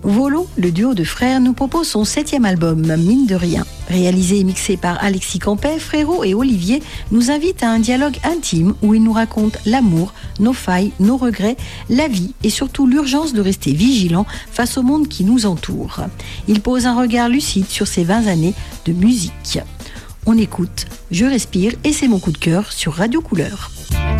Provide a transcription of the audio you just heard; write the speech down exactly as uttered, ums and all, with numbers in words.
Volo, le duo de frères, nous propose son septième album, Mine de rien. Réalisé et mixé par Alexis Campet, Frérot et Olivier nous invitent à un dialogue intime où ils nous racontent l'amour, nos failles, nos regrets, la vie et surtout l'urgence de rester vigilant face au monde qui nous entoure. Ils posent un regard lucide sur ces vingt années de musique. On écoute Je respire et c'est mon coup de cœur sur Radio Couleur.